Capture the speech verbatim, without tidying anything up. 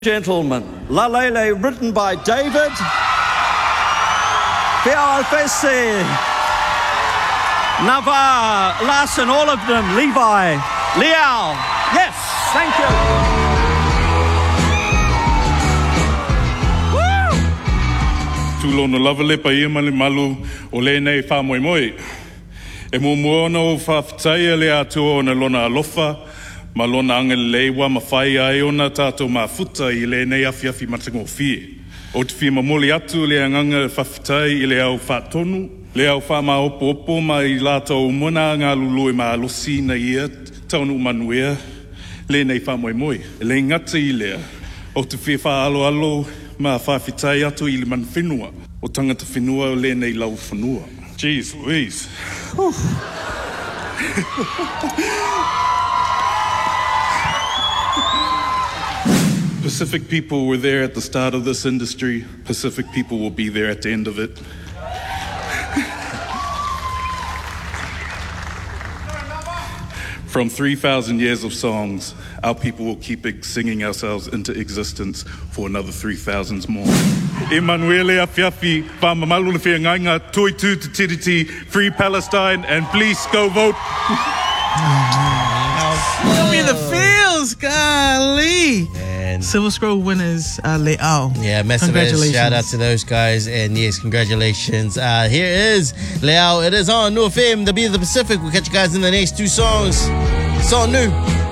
Gentlemen, La Lele, written by David Fialfesi, Navar, Larson, all of them, Levi, Liao. Yes, thank you. Tūlona lawale pa ia male malu o lēnei whamoemoe. E mō moana o whawhitaia le atua o na lona alofa, ma lona angele leiwa ma whai ai ona tātou ma futa i lēnei awhiawhi matango fie. O te whia mamoli atu le anganga whawhitai i le au whatonu, le au whama opo opo ma i lātou umona ngā luloi ma alosi na ia taunu manuea, lēnei whamoemoe. Le ngata i lea, o te whia wha alo alo, ma whawhitai atu i le man whenua, o tangata whenua o lēnei lau whenua. Jeez Louise. Pacific people were there at the start of this industry. Pacific people will be there at the end of it. From three thousand years of songs, our people will keep singing ourselves into existence for another three thousand more. Emanuele Afiafi, Pamamalu Lefiangainga, Toitu Titiriti, Free Palestine, and please go vote. Give me the feels, golly. And Silver Scroll winners, uh, Leao. yeah, massive Congratulations. shout out to those guys, and yes, congratulations. Uh, here is Leao. It is on New F M, the Beat of the Pacific. We'll catch you guys in the next two songs. It's all new.